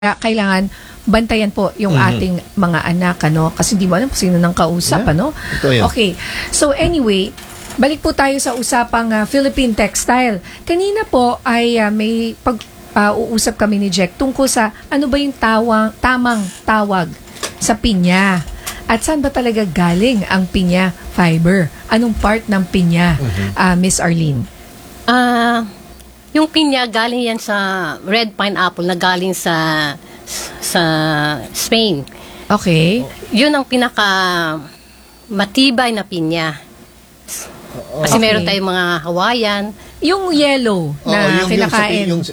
Kaya kailangan bantayan po yung ating mga anak, ano? Kasi di mo alam kung sino nang kausap, ano? Okay. So anyway, balik po tayo sa usapang Philippine Textile. Kanina po ay may uusap kami ni Jack tungkol sa ano ba yung tamang tawag sa pinya. At saan ba talaga galing ang pinya fiber? Anong part ng pinya, Miss Arlene? Yung pinya, galing yan sa red pineapple na galing sa Spain. Okay. Yun ang pinaka matibay na pinya. Kasi meron tayong mga Hawaiian. Yung yellow na kinakain. Yung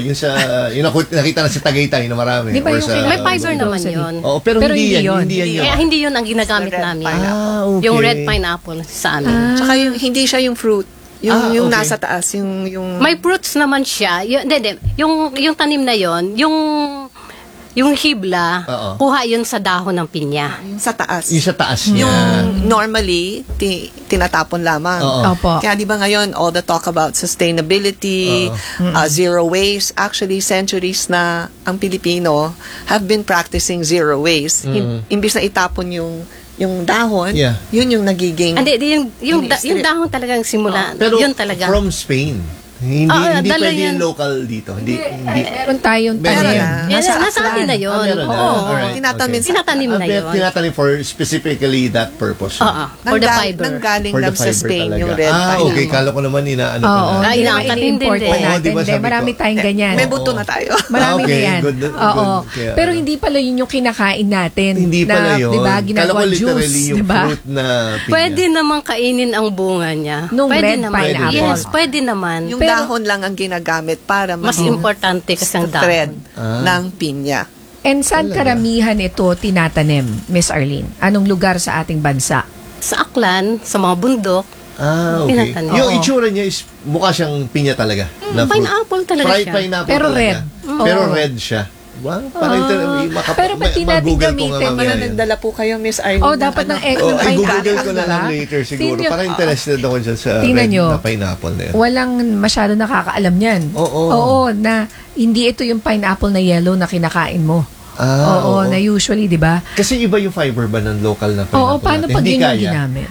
nakita na sa Tagaytay na marami. Di ba yung May fiber naman yun. Pero hindi yan. Kaya hindi yun ang ginagamit namin. Okay. Yung red pineapple sa amin. Tsaka hindi siya yung fruit. Yung nasa taas, yung... May fruits naman siya. Yung tanim na yon, yung hibla, kuha yun sa dahon ng pinya. Yung sa taas. Yung sa taas niya. Yung normally, tinatapon lamang. Opo. Kaya di ba ngayon, all the talk about sustainability, zero waste, actually centuries na ang Pilipino have been practicing zero waste. Imbis na itapon yung dahon, yun yung nagiging... Yung dahon talagang simula. Pero yun talaga. from Spain. Hindi pwede yung local dito. Hindi. Meron tayong tanim. Nasa atin na yun. Tinatanim na yun. Tinatanim for specifically that purpose. For the fiber. Nanggaling lang sa Spain yung red pineapple. Okay. Kala ko naman inaano Oo, pa na. ini-import pa natin. Marami tayong ganyan. May buto na tayo. Marami na yan. Good. Pero hindi pala yun yung kinakain natin. Hindi pala yun. Diba, ginagawa juice. Yung fruit na pinya. Pwede namang kainin ang bunga niya. Nung red pineapple. Yes, pwede naman. Yung dahon lang ang ginagamit para mas importante kasi ang thread dahon ng pinya. And saan karamihan ito tinatanim, Miss Arlene? Anong lugar sa ating bansa? Sa Aklan, sa mga bundok. Okay. Tinatanim. Yung itsura niya is mukha siyang pinya talaga. Pineapple talaga siya. Pineapple Pero talaga. red. Pero red siya. Wow, pero pati natin gamitin. Nagdala po kayo, Miss Arlene. Dapat ng egg ng pineapple. Google ko na lang later siguro. Para interested ako dyan sa red na pineapple na yan. Walang masyado nakakaalam yan. Oo, na hindi ito yung pineapple na yellow na kinakain mo. Na usually, di ba? Kasi iba yung fiber ba ng local na pineapple? Paano pag yun yung ginamit?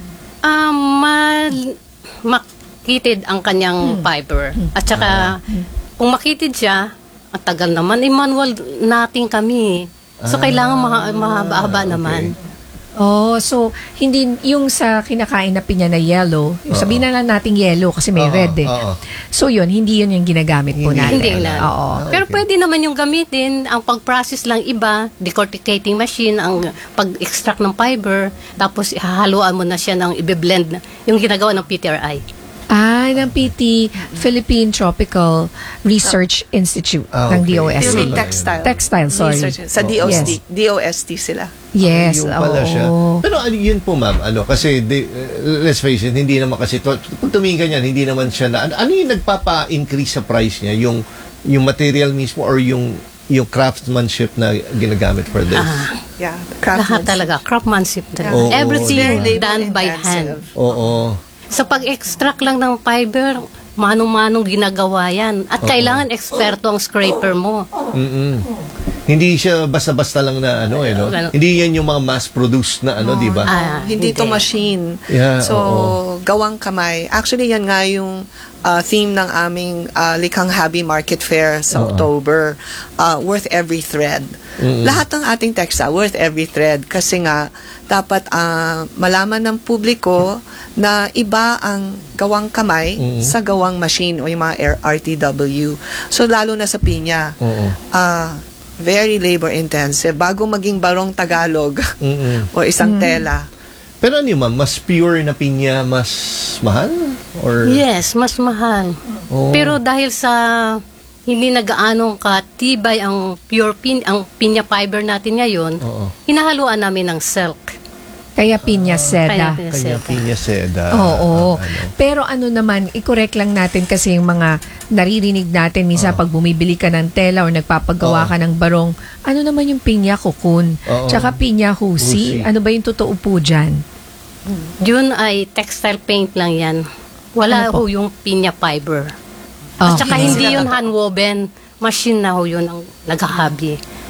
Makitid ang kanyang fiber. At saka, kung makitid siya, ang tagal naman, manual natin kami. So, kailangan mahaba-haba naman. So, hindi yung sa kinakain na pinya na yellow, yung sabihin na lang natin yellow kasi may red eh. So, hindi yun yung ginagamit po natin. Hindi lang. Pero pwede naman yung gamitin, ang pag-process lang iba, decorticating machine, ang pag-extract ng fiber, tapos hahaluan mo na siya ng i-blend, yung ginagawa ng PTRI. Ng PT, Philippine Tropical Research Institute ng DOST. Textile, sorry. Sa DOST sila. Yes. Yung pala siya. Pero yun po ma'am, kasi let's face it, hindi naman kasi, kung tumingin yan, hindi naman siya ano yung nagpapa-increase sa price niya? Yung material mismo or yung craftsmanship na ginagamit for this? Lahat talaga, craftsmanship. Everything done by hand. Sa pag-extract lang ng fiber, manong-manong ginagawa yan. At kailangan eksperto ang scraper mo. Hindi siya basta-basta lang na Hindi yan yung mga mass-produced na di ba? Hindi ito machine. Yeah, gawang kamay. Actually, yan nga yung theme ng aming Likhang Habi Market Fair sa October. Worth every thread. Lahat ng ating textile, worth every thread. Kasi nga, dapat malaman ng publiko na iba ang gawang kamay sa gawang machine o yung mga RTW. So, lalo na sa pinya. Very labor-intensive. Bago maging barong Tagalog o isang tela. Pero ano ma'am, mas pure na pinya, mas mahal? Or... Yes, mas mahal. Pero dahil sa hindi nagaanong katibay ang ang pinya fiber natin ngayon, hinahaluan namin ng silk. Kaya pinya seda. Kaya pinya seda. Pero ano naman, i-correct lang natin kasi yung mga naririnig natin minsan pag bumibili ka ng tela o nagpapagawa ka ng barong, ano naman yung pinya cocoon? Tsaka pinya husi. Ano ba yung totoo po dyan? Yun ay textile paint lang yan. Wala ho yung pinya fiber. At saka hindi yun handwoven. Machine na ho yun ang naghahabi.